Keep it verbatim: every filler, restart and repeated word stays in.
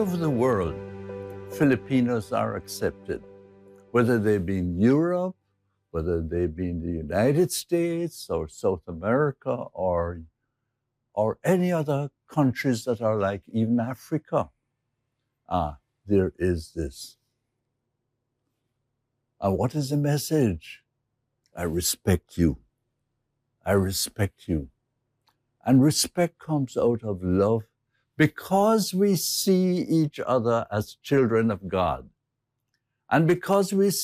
over the world, Filipinos are accepted, whether they be in Europe, whether they be in the United States or South America or, or any other countries that are like even Africa. Ah, there is this. And what is the message? I respect you. I respect you. And respect comes out of love because we see each other as children of God. And because we see